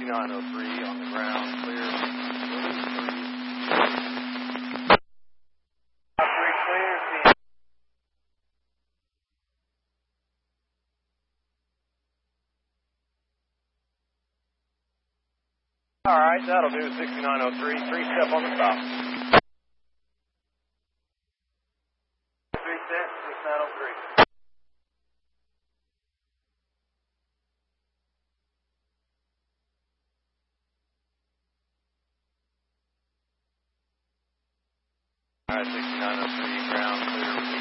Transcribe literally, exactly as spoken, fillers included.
sixty-nine oh three on the ground, clear. three clear, see. All right, that'll do. sixty-nine oh three, three step on the stop. Three set, sixty-nine oh three. All right, sixty-nine oh three, ground clear.